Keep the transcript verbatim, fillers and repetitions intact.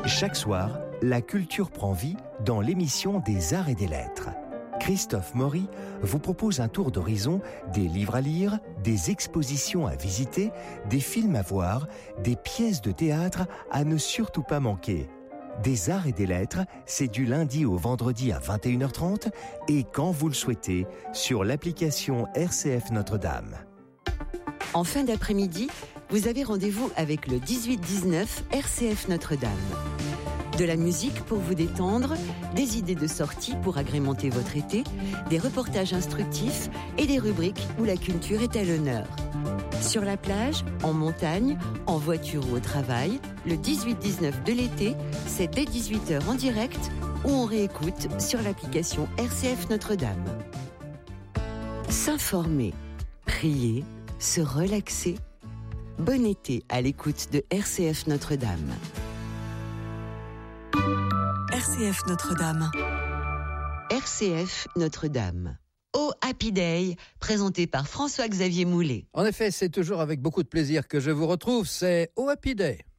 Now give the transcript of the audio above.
Chaque soir, la culture prend vie dans l'émission des Arts et des Lettres. Christophe Maury vous propose un tour d'horizon des livres à lire, des expositions à visiter, des films à voir, des pièces de théâtre à ne surtout pas manquer. Des Arts et des Lettres, c'est du lundi au vendredi à vingt et une heures trente et quand vous le souhaitez, sur l'application R C F Notre-Dame. En fin d'après-midi, vous avez rendez-vous avec le dix-huit dix-neuf R C F Notre-Dame. De la musique pour vous détendre, des idées de sortie pour agrémenter votre été, des reportages instructifs et des rubriques où la culture est à l'honneur. Sur la plage, en montagne, en voiture ou au travail, le dix-huit dix-neuf de l'été, c'est dès dix-huit heures en direct ou on réécoute sur l'application R C F Notre-Dame. S'informer, prier, se relaxer. Bon été à l'écoute de R C F Notre-Dame. R C F Notre-Dame. R C F Notre-Dame. Oh Happy Day, présenté par François-Xavier Moulet. En effet, c'est toujours avec beaucoup de plaisir que je vous retrouve, c'est Oh Happy Day.